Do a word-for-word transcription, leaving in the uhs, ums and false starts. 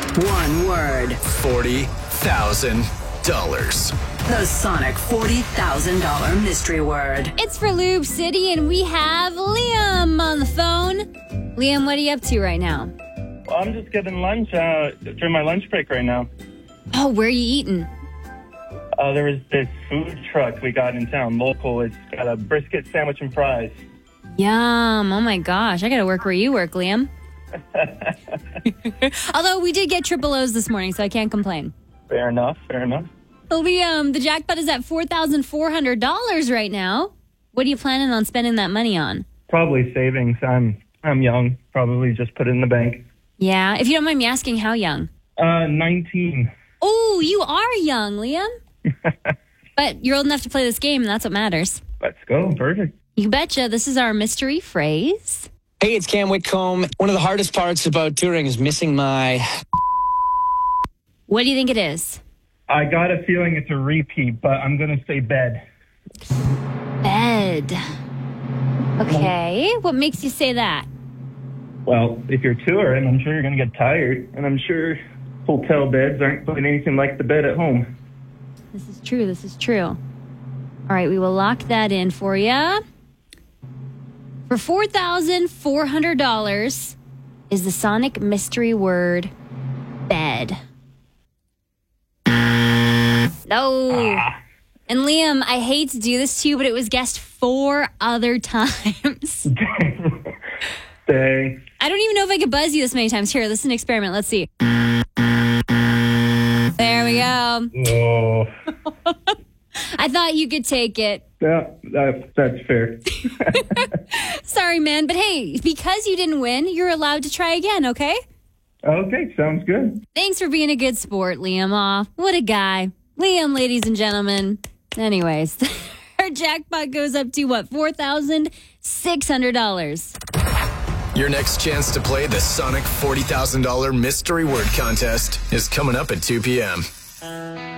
One word. forty thousand dollars. The Sonic forty thousand dollars mystery word. It's for Loop City, and we have Liam on the phone. Liam, what are you up to right now? Well, I'm just getting lunch uh, during my lunch break right now. Oh, where are you eating? Uh, there was this food truck we got in town, local. It's got a brisket sandwich and fries. Yum. Oh, my gosh. I got to work where you work, Liam. Although we did get triple O's this morning, so I can't complain. Fair enough, fair enough. Liam, the jackpot is at four thousand four hundred dollars right now. What are you planning on spending that money on? Probably savings. I'm I'm young. Probably just put it in the bank. Yeah. If you don't mind me asking, how young? Uh, nineteen. Oh, you are young, Liam. But you're old enough to play this game, and that's what matters. Let's go. Perfect. You betcha. This is our mystery phrase. Hey, it's Cam Whitcomb. One of the hardest parts about touring is missing my... What do you think it is? I got a feeling it's a repeat, but I'm going to say bed. Bed. Okay. What makes you say that? Well, if you're touring, I'm sure you're going to get tired, and I'm sure hotel beds aren't quite anything like the bed at home. This is true. This is true. All right, we will lock that in for you. For four thousand four hundred dollars is the Sonic mystery word bed. No. Ah. And Liam, I hate to do this to you, but it was guessed four other times. Dang. I don't even know if I could buzz you this many times. Here, this is an experiment. Let's see. There we go. Oh. I thought you could take it. Yeah, that, that's fair. Sorry, man. But hey, because you didn't win, you're allowed to try again, okay? Okay, sounds good. Thanks for being a good sport, Liam. Aw, what a guy. Liam, ladies and gentlemen. Anyways, our jackpot goes up to, what, four thousand six hundred dollars. Your next chance to play the Sonic forty thousand dollars mystery word contest is coming up at two p.m.